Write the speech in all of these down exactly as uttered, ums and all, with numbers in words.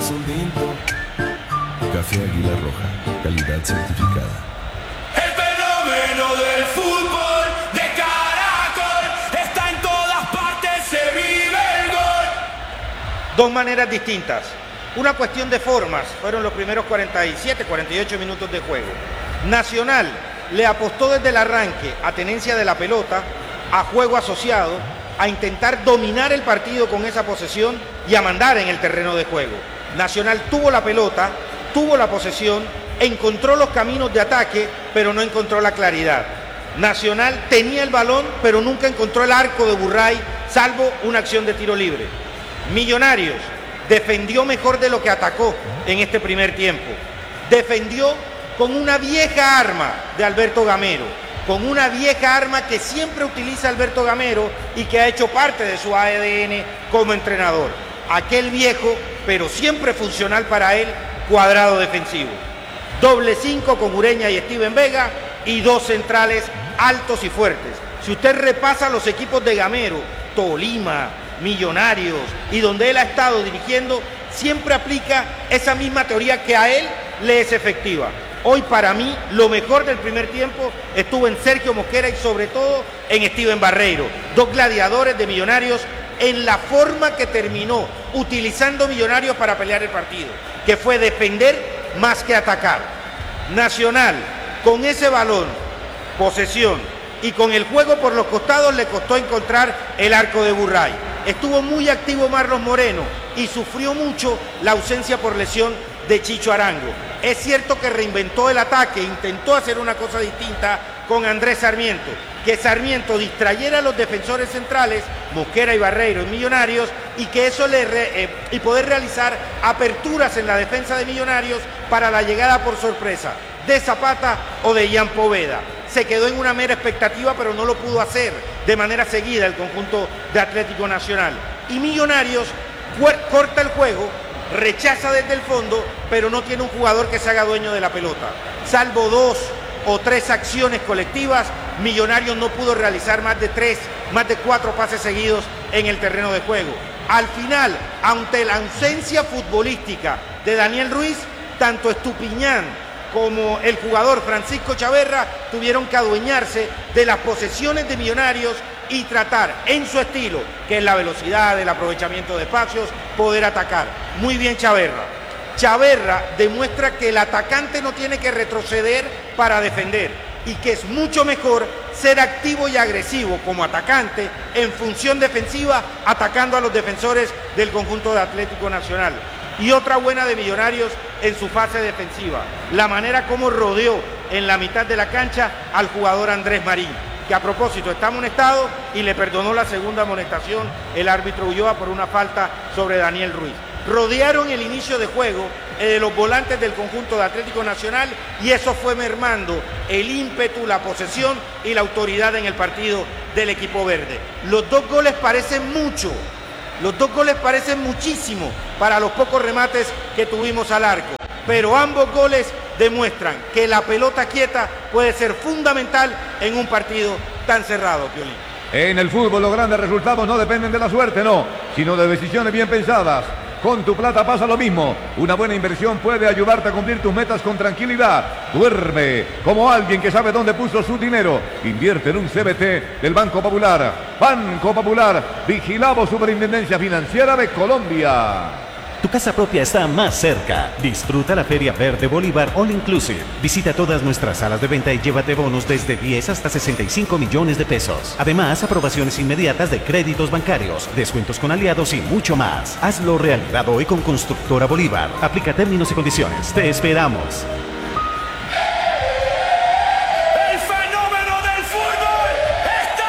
azul tinto. Café Águila Roja, calidad certificada. El fenómeno del fútbol de Caracol está en todas partes, se vive el gol. Dos maneras distintas. Una cuestión de formas, fueron los primeros cuarenta y siete, cuarenta y ocho minutos de juego. Nacional le apostó desde el arranque a tenencia de la pelota, a juego asociado, a intentar dominar el partido con esa posesión y a mandar en el terreno de juego. Nacional tuvo la pelota, tuvo la posesión, encontró los caminos de ataque, pero no encontró la claridad. Nacional tenía el balón, pero nunca encontró el arco de Burray, salvo una acción de tiro libre. Millonarios defendió mejor de lo que atacó en este primer tiempo. Defendió con una vieja arma de Alberto Gamero, con una vieja arma que siempre utiliza Alberto Gamero y que ha hecho parte de su A D N como entrenador. Aquel viejo, pero siempre funcional para él, cuadrado defensivo. Doble cinco con Ureña y Steven Vega y dos centrales altos y fuertes. Si usted repasa los equipos de Gamero, Tolima, Millonarios y donde él ha estado dirigiendo, siempre aplica esa misma teoría que a él le es efectiva. Hoy para mí lo mejor del primer tiempo estuvo en Sergio Mosquera y sobre todo en Steven Barreiro, dos gladiadores de Millonarios en la forma que terminó utilizando Millonarios para pelear el partido, que fue defender más que atacar. Nacional, con ese balón, posesión y con el juego por los costados le costó encontrar el arco de Burray. Estuvo muy activo Marlos Moreno y sufrió mucho la ausencia por lesión de Chicho Arango. Es cierto que reinventó el ataque, intentó hacer una cosa distinta con Andrés Sarmiento, que Sarmiento distrayera a los defensores centrales, Mosquera y Barreiro en Millonarios, y que eso le re, eh, y poder realizar aperturas en la defensa de Millonarios para la llegada por sorpresa de Zapata o de Ian Poveda. Se quedó en una mera expectativa, pero no lo pudo hacer de manera seguida el conjunto de Atlético Nacional. Y Millonarios corta el juego, rechaza desde el fondo, pero no tiene un jugador que se haga dueño de la pelota. Salvo dos o tres acciones colectivas, Millonarios no pudo realizar más de tres, más de cuatro pases seguidos en el terreno de juego. Al final, ante la ausencia futbolística de Daniel Ruiz, tanto Estupiñán como el jugador Francisco Chaverra tuvieron que adueñarse de las posesiones de Millonarios y tratar en su estilo, que es la velocidad, el aprovechamiento de espacios, poder atacar. Muy bien Chaverra. Chaverra demuestra que el atacante no tiene que retroceder para defender y que es mucho mejor ser activo y agresivo como atacante en función defensiva, atacando a los defensores del conjunto de Atlético Nacional. Y otra buena de Millonarios en su fase defensiva, la manera como rodeó en la mitad de la cancha al jugador Andrés Marín, que a propósito está amonestado y le perdonó la segunda amonestación el árbitro Ulloa por una falta sobre Daniel Ruiz. Rodearon el inicio de juego eh, de los volantes del conjunto de Atlético Nacional y eso fue mermando el ímpetu, la posesión y la autoridad en el partido del equipo verde. Los dos goles parecen mucho, los dos goles parecen muchísimo para los pocos remates que tuvimos al arco, pero ambos goles demuestran que la pelota quieta puede ser fundamental en un partido tan cerrado, Piolín. En el fútbol los grandes resultados no dependen de la suerte, no, sino de decisiones bien pensadas. Con tu plata pasa lo mismo. Una buena inversión puede ayudarte a cumplir tus metas con tranquilidad. Duerme como alguien que sabe dónde puso su dinero. Invierte en un C B T del Banco Popular. Banco Popular, vigilado Superintendencia Financiera de Colombia. Tu casa propia está más cerca. Disfruta la Feria Verde Bolívar All Inclusive. Visita todas nuestras salas de venta y llévate bonos desde diez hasta sesenta y cinco millones de pesos. Además, aprobaciones inmediatas de créditos bancarios, descuentos con aliados y mucho más. Hazlo realidad hoy con Constructora Bolívar. Aplica términos y condiciones. Te esperamos. El fenómeno del fútbol está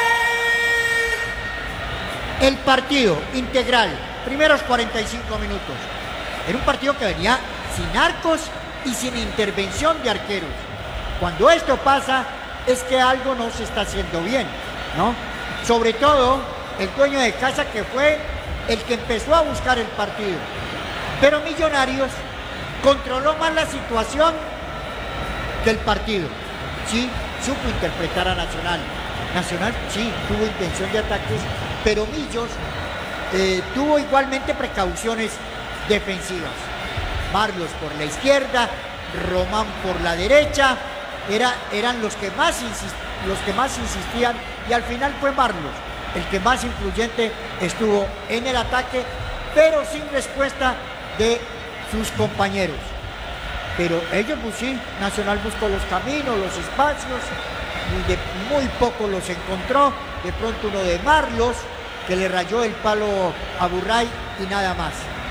aquí. El partido integral. Primeros cuarenta y cinco minutos. Era un partido que venía sin arcos y sin intervención de arqueros. Cuando esto pasa es que algo no se está haciendo bien, ¿no? Sobre todo el dueño de casa, que fue el que empezó a buscar el partido. Pero Millonarios controló más la situación del partido. Sí, supo interpretar a Nacional. Nacional sí tuvo intención de ataques, pero Millos Eh, tuvo igualmente precauciones defensivas. Marlos por la izquierda, Román por la derecha, era, eran los que, más insist, los que más insistían, y al final fue Marlos el que más influyente estuvo en el ataque, pero sin respuesta de sus compañeros. Pero ellos, pues sí, Nacional buscó los caminos, los espacios, y de muy poco los encontró. De pronto uno de Marlos, que le rayó el palo a Burray, y nada más.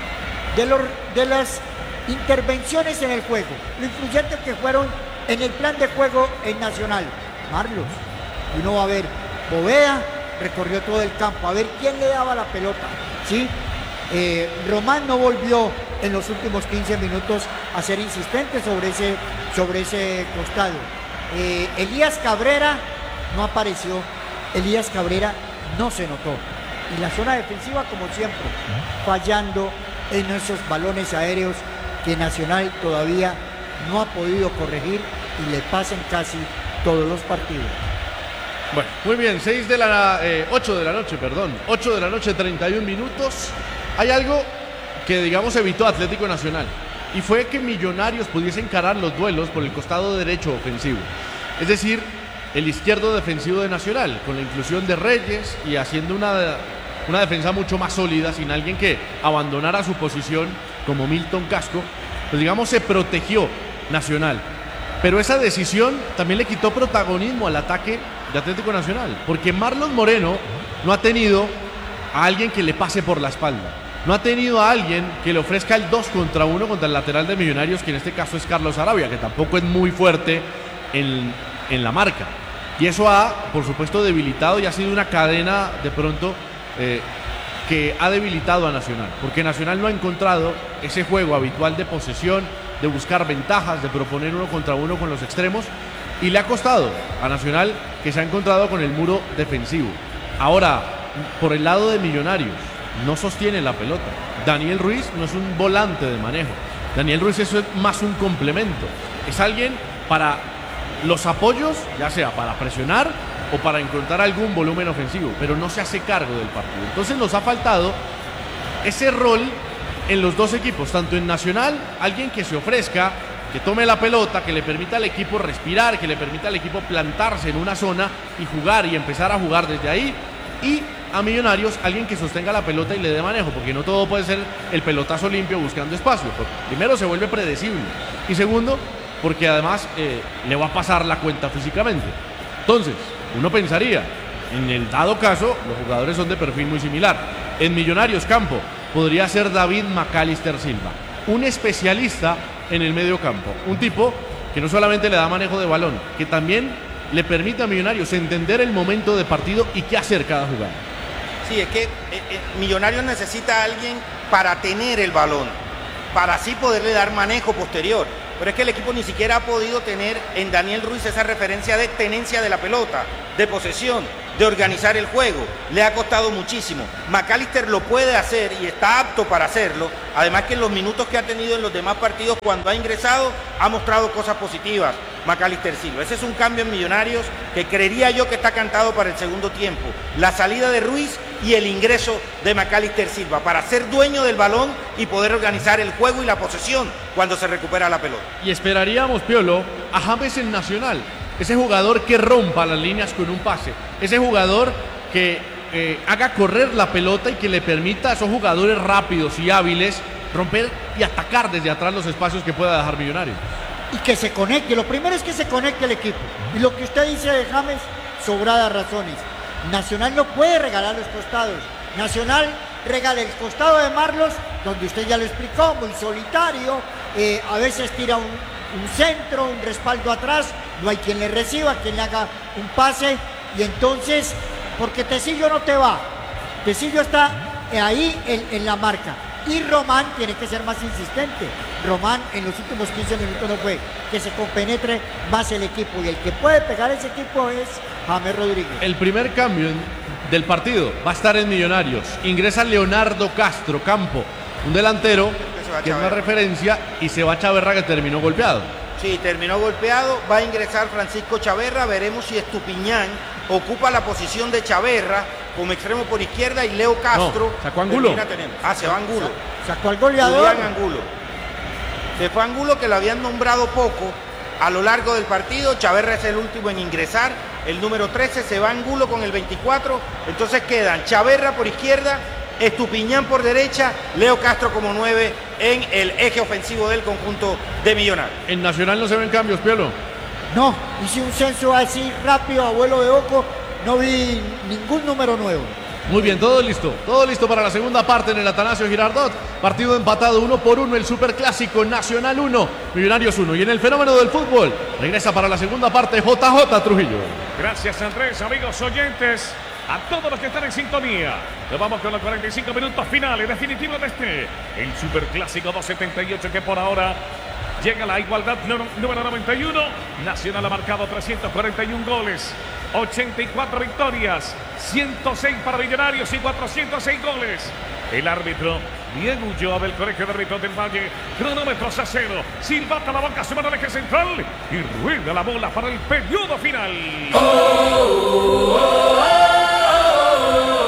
De, los, de las intervenciones en el juego, lo influyentes que fueron en el plan de juego en Nacional, Marlos. Y uno va a ver, Bovea recorrió todo el campo, a ver quién le daba la pelota, ¿sí? Eh, Román no volvió en los últimos quince minutos a ser insistente sobre ese, sobre ese costado. Eh, Elías Cabrera no apareció, Elías Cabrera no se notó. Y la zona defensiva, como siempre, fallando en esos balones aéreos que Nacional todavía no ha podido corregir y le pasan casi todos los partidos. Bueno, muy bien, seis de la, eh, ocho de la noche, perdón, ocho de la noche, treinta y un minutos. Hay algo que, digamos, evitó Atlético Nacional, y fue que Millonarios pudiese encarar los duelos por el costado derecho ofensivo. Es decir, el izquierdo defensivo de Nacional, con la inclusión de Reyes y haciendo una, una defensa mucho más sólida, sin alguien que abandonara su posición como Milton Casco, pues digamos se protegió Nacional. Pero esa decisión también le quitó protagonismo al ataque de Atlético Nacional, porque Marlon Moreno no ha tenido a alguien que le pase por la espalda, no ha tenido a alguien que le ofrezca el dos contra uno contra el lateral de Millonarios, que en este caso es Carlos Arabia, que tampoco es muy fuerte en, en la marca, y eso ha, por supuesto, debilitado y ha sido una cadena de pronto eh, que ha debilitado a Nacional, porque Nacional no ha encontrado ese juego habitual de posesión, de buscar ventajas, de proponer uno contra uno con los extremos, y le ha costado a Nacional, que se ha encontrado con el muro defensivo. Ahora, por el lado de Millonarios, no sostiene la pelota. Daniel Ruiz no es un volante de manejo. Daniel Ruiz es más un complemento. Es alguien para los apoyos, ya sea para presionar o para encontrar algún volumen ofensivo, pero no se hace cargo del partido. Entonces nos ha faltado ese rol en los dos equipos, tanto en Nacional, alguien que se ofrezca, que tome la pelota, que le permita al equipo respirar, que le permita al equipo plantarse en una zona y jugar y empezar a jugar desde ahí, y a Millonarios, alguien que sostenga la pelota y le dé manejo, porque no todo puede ser el pelotazo limpio buscando espacio. Primero, se vuelve predecible, y segundo, porque además eh, le va a pasar la cuenta físicamente. Entonces, uno pensaría, en el dado caso, los jugadores son de perfil muy similar. En Millonarios Campo podría ser David Macalister Silva, un especialista en el medio campo, un tipo que no solamente le da manejo de balón, que también le permite a Millonarios entender el momento de partido y qué hacer cada jugada. Sí, es que eh, eh, Millonarios necesita a alguien para tener el balón, para así poderle dar manejo posterior. Pero es que el equipo ni siquiera ha podido tener en Daniel Ruiz esa referencia de tenencia de la pelota, de posesión, de organizar el juego. Le ha costado muchísimo. Macalister lo puede hacer y está apto para hacerlo. Además que en los minutos que ha tenido en los demás partidos cuando ha ingresado, ha mostrado cosas positivas Macalister Silva. Ese es un cambio en Millonarios que creería yo que está cantado para el segundo tiempo. La salida de Ruiz y el ingreso de Macalister Silva para ser dueño del balón y poder organizar el juego y la posesión cuando se recupera la pelota. Y esperaríamos, Piolo, a James en Nacional, ese jugador que rompa las líneas con un pase, ese jugador que eh, haga correr la pelota y que le permita a esos jugadores rápidos y hábiles romper y atacar desde atrás los espacios que pueda dejar Millonarios. Y que se conecte, lo primero es que se conecte el equipo. Y lo que usted dice de James, sobradas razones. Nacional no puede regalar los costados. Nacional regala el costado de Marlos, donde usted ya lo explicó, muy solitario, eh, a veces tira un, un centro, un respaldo atrás, no hay quien le reciba, quien le haga un pase, y entonces, porque Tecillo no te va, Tecillo está ahí en, en la marca, y Román tiene que ser más insistente. Román en los últimos quince minutos no fue, que se compenetre más el equipo, y el que puede pegar ese equipo es James Rodríguez. El primer cambio en, del partido va a estar en Millonarios. Ingresa Leonardo Castro Campo, un delantero que es una referencia, y se va Chaverra, que terminó golpeado. Sí, terminó golpeado, va a ingresar Francisco Chaverra, veremos si Estupiñán ocupa la posición de Chaverra, como extremo por izquierda y Leo Castro. No, sacó Angulo. Teniendo. Ah, se va Angulo. Sacó al goleador. Julián Angulo. Se fue Angulo, que lo habían nombrado poco a lo largo del partido. Chaverra es el último en ingresar. El número trece, se va Angulo con el veinticuatro. Entonces quedan Chaverra por izquierda, Estupiñán por derecha, Leo Castro como nueve en el eje ofensivo del conjunto de Millonarios. En Nacional no se ven cambios, Piolo. No, hice un censo así rápido, abuelo de Oco, no vi ningún número nuevo. Muy bien, todo listo, todo listo para la segunda parte en el Atanasio Girardot. Partido empatado uno por uno, el Superclásico, Nacional uno, Millonarios uno. Y en el fenómeno del fútbol, regresa para la segunda parte J J Trujillo. Gracias, Andrés, amigos oyentes, a todos los que están en sintonía. Nos vamos con los cuarenta y cinco minutos finales definitivos de este, el Superclásico doscientos setenta y ocho, que por ahora llega a la igualdad número noventa y uno. Nacional ha marcado trescientos cuarenta y uno goles, ochenta y cuatro victorias, ciento seis para Millonarios y cuatrocientos seis goles. El árbitro Diego Ulloa del Colegio de Árbitros del Valle, cronómetros a cero, silbata la boca, suma al eje central y rueda la bola para el periodo final. Oh, oh, oh, oh.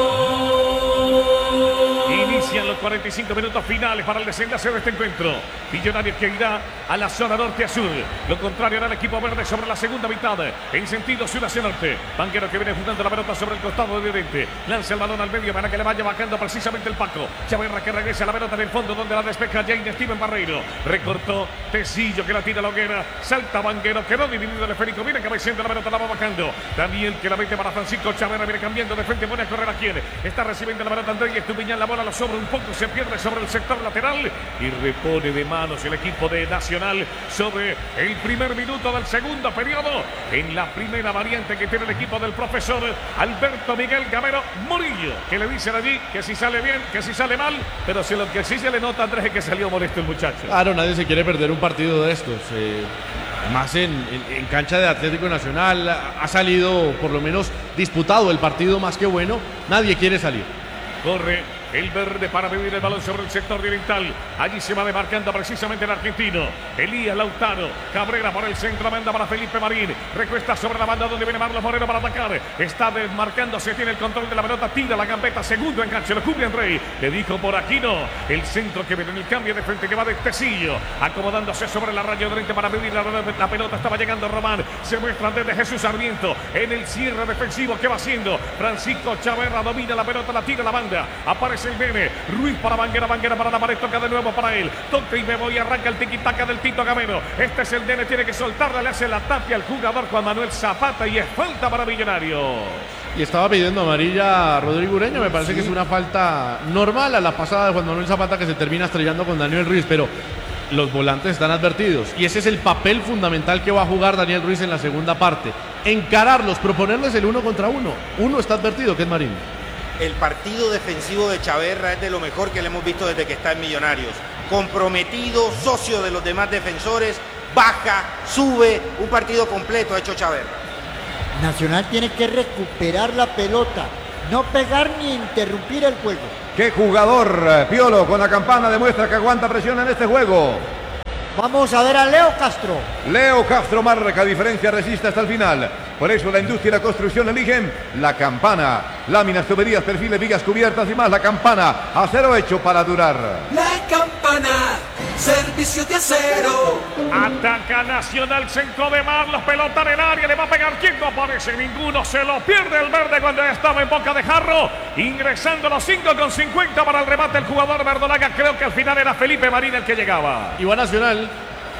Inician los cuarenta y cinco minutos finales para el desenlace de este encuentro. Millonarios que irá a la zona norte a sur. Lo contrario hará el equipo verde sobre la segunda mitad, en sentido sur hacia norte. Banquero que viene jugando la pelota sobre el costado de oriente. Lanza el balón al medio para que le vaya bajando precisamente el Paco. Chaverra que regresa a la pelota en el fondo donde la despeja Jane Steven Barreiro. Recortó Tecillo que la tira a la hoguera. Salta Banquero, quedó dividido el esférico. Viene cabeceando la pelota, la va bajando. Daniel que la mete para Francisco Chaverra. Viene cambiando de frente, pone a correr a quien. Está recibiendo la pelota Andrés Estupiñán. La bola lo sobra un poco, se pierde sobre el sector lateral y repone de manos el equipo de Nacional sobre el primer minuto del segundo periodo. En la primera variante que tiene el equipo del profesor Alberto Miguel Gamero Murillo, que le dicen allí que si sale bien, que si sale mal, pero si lo que sí se le nota, Andrés, es que salió molesto el muchacho. Claro, nadie se quiere perder un partido de estos. Eh, más en, en, en cancha de Atlético Nacional ha salido por lo menos disputado el partido más que bueno. Nadie quiere salir. Corre el verde para medir el balón sobre el sector oriental. Allí se va demarcando precisamente el argentino Elías Lautaro. Cabrera por el centro, manda para Felipe Marín. Recuesta sobre la banda donde viene Marlos Moreno para atacar. Está desmarcándose, tiene el control de la pelota, tira la gambeta, segundo enganche, lo cubre Andrei. Le dijo por aquí no. El centro que viene en el cambio de frente que va de Tecillo, acomodándose sobre la raya de frente para medir la, la pelota. Estaba llegando Román. Se muestra desde Jesús Sarmiento en el cierre defensivo que va haciendo. Francisco Chaverra domina la pelota, la tira la banda. Aparece el Bene, Ruiz para Banguera, Banguera para la pared, toca de nuevo para él, toca y me voy, arranca el tiquitaca del Tito Gamero. Este es el Dene, tiene que soltarla, le hace la tapia al jugador Juan Manuel Zapata y es falta para Millonarios. Y estaba pidiendo amarilla a Rodrigo Ureña, me parece sí. que es una falta normal a la pasada de Juan Manuel Zapata, que se termina estrellando con Daniel Ruiz, pero los volantes están advertidos y ese es el papel fundamental que va a jugar Daniel Ruiz en la segunda parte, encararlos, proponerles el uno contra uno. Uno está advertido, que es Marín. El partido defensivo de Chaverra es de lo mejor que le hemos visto desde que está en Millonarios. Comprometido, socio de los demás defensores, baja, sube, un partido completo ha hecho Chaverra. Nacional tiene que recuperar la pelota, no pegar ni interrumpir el juego. ¡Qué jugador! Piolo con la campana demuestra que aguanta presión en este juego. Vamos a ver a Leo Castro. Leo Castro marca diferencia, resiste hasta el final. Por eso la industria y la construcción eligen la campana. Láminas, tuberías, perfiles, vigas cubiertas y más. La campana, acero hecho para durar. La campana, servicio de acero. Ataca Nacional, centro de Marlos, pelota en el área, le va a pegar. ¿Quién? No aparece ninguno, se lo pierde el verde cuando ya estaba en boca de jarro. Ingresando los cinco con cincuenta para el remate el jugador verdolaga. Creo que al final era Felipe Marín el que llegaba. Y va Nacional.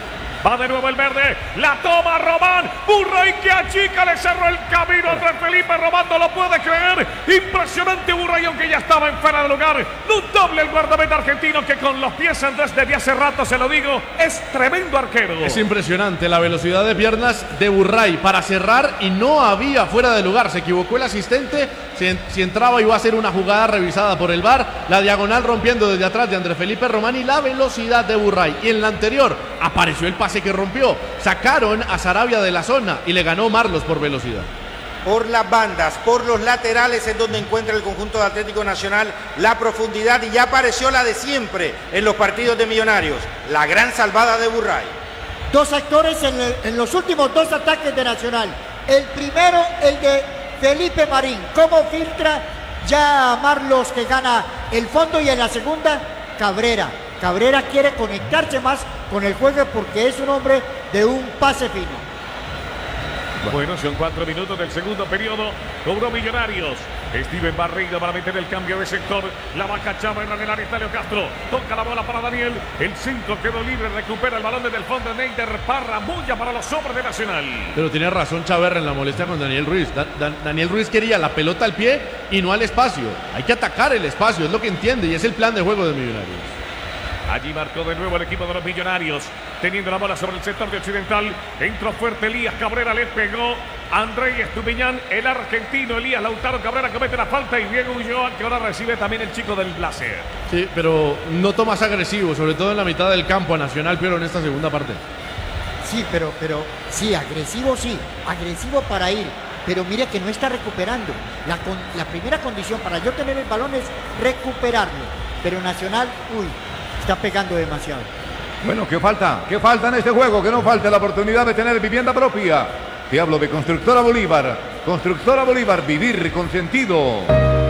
Va de nuevo el verde, la toma Román, Burray que achica, le cerró el camino entre Felipe Román, no lo puede creer, impresionante Burray, aunque ya estaba en fuera de lugar, notable el guardameta argentino que con los pies Andrés desde hace rato, se lo digo, es tremendo arquero. Es impresionante la velocidad de piernas de Burray para cerrar y no había fuera de lugar, se equivocó el asistente, si, si entraba iba a ser una jugada revisada por el V A R, la diagonal rompiendo desde atrás de Andrés Felipe Román y la velocidad de Burray, y en la anterior apareció el pase que rompió, sacaron a Sarabia de la zona y le ganó Marlos por velocidad. Por las bandas, por los laterales es donde encuentra el conjunto de Atlético Nacional la profundidad y ya apareció la de siempre en los partidos de Millonarios, la gran salvada de Burray. Dos actores en, el, en los últimos dos ataques de Nacional. El primero, el de Felipe Marín. ¿Cómo filtra ya a Marlos, que gana el fondo? Y en la segunda, Cabrera. Cabrera quiere conectarse más con el juego porque es un hombre de un pase fino. Bueno, son cuatro minutos del segundo periodo. Cobró Millonarios. Steven Barreiro para meter el cambio de sector. La vaca Chávez en el área está Leo Castro. Toca la bola para Daniel. El cinco quedó libre. Recupera el balón desde el fondo. Neider Parra. Bulla para los hombres de Nacional. Pero tiene razón Chaverra en la molestia con Daniel Ruiz. Da- Da- Daniel Ruiz quería la pelota al pie y no al espacio. Hay que atacar el espacio, es lo que entiende y es el plan de juego de Millonarios. Allí marcó de nuevo el equipo de los Millonarios, teniendo la bola sobre el sector de Occidental. Entró fuerte Elías Cabrera, le pegó André Estupiñán, el argentino. Elías Lautaro Cabrera comete la falta y Diego Ulloa, que ahora recibe también el chico del Blaser. Sí, pero no más agresivo, sobre todo en la mitad del campo a Nacional, pero en esta segunda parte. Sí, pero, pero, sí, agresivo sí, agresivo para ir. Pero mire que no está recuperando. La, con- la primera condición para yo tener el balón es recuperarlo. Pero Nacional, uy, está pegando demasiado. Bueno, ¿qué falta? ¿Qué falta en este juego? Que no falte la oportunidad de tener vivienda propia. Te hablo de Constructora Bolívar. Constructora Bolívar, vivir con sentido.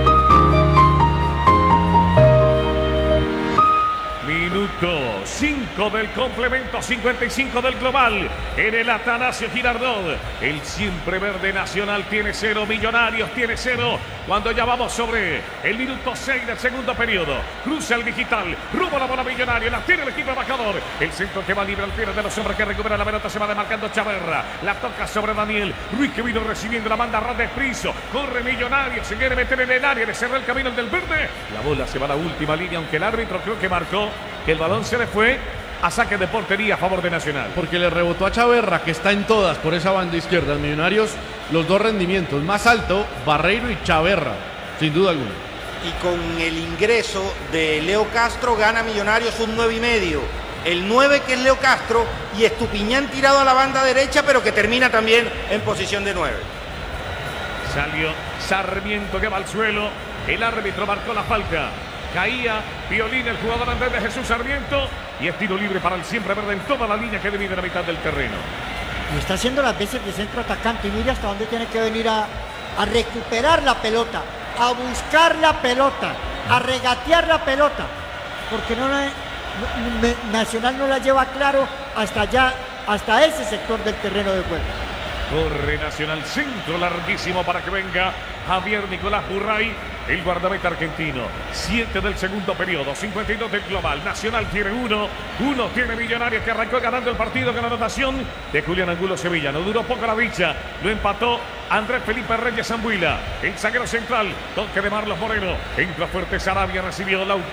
Minuto cinco del complemento, cincuenta y cinco del global. En el Atanasio Girardot. El siempre verde Nacional tiene cero, Millonarios tiene cero. Cuando ya vamos sobre el minuto seis del segundo periodo. Cruza el digital, rumbo a la bola Millonario. La tiene el equipo embajador. El centro que va libre al pie de los hombres que recupera la pelota. Se va demarcando Chaverra. La toca sobre Daniel Ruiz, que vino recibiendo la banda ras de Priso. Corre Millonario, se quiere meter en el área. Le cerra el camino el del verde. La bola se va a la última línea, aunque el árbitro creo que marcó que el balón se le fue a saque de portería a favor de Nacional. Porque le rebotó a Chaverra, que está en todas por esa banda izquierda. En Millonarios, los dos rendimientos más alto, Barreiro y Chaverra, sin duda alguna. Y con el ingreso de Leo Castro gana Millonarios un nueve y medio. El nueve, que es Leo Castro, y Estupiñán tirado a la banda derecha, pero que termina también en posición de nueve. Salió Sarmiento, que va al suelo. El árbitro marcó la falta. Caía Violín, el jugador Andrés de Jesús Sarmiento. Y es tiro libre para el siempre verde en toda la línea que divide la mitad del terreno. Y está haciendo las veces de centro atacante. Y mire hasta dónde tiene que venir a, a recuperar la pelota, a buscar la pelota, a regatear la pelota. Porque no la, no- me- Nacional no la lleva claro hasta allá, hasta ese sector del terreno de juego. Corre Nacional, centro larguísimo para que venga Javier Nicolás Burray, el guardameta argentino. siete del segundo periodo, cincuenta y dos del global. Nacional tiene uno, uno tiene Millonarios, que arrancó ganando el partido con la anotación de Julián Angulo Sevilla. No duró poco la dicha, lo empató Andrés Felipe Reyes Zambuila. El zaguero central, toque de Marlos Moreno. Entra fuerte Sarabia, recibió la